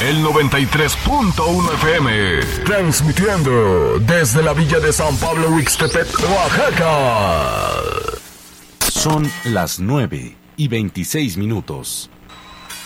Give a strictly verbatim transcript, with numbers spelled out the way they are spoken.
el noventa y tres punto uno F M, transmitiendo desde la villa de San Pablo Huixtepec, Oaxaca. Son las nueve y veintiséis minutos.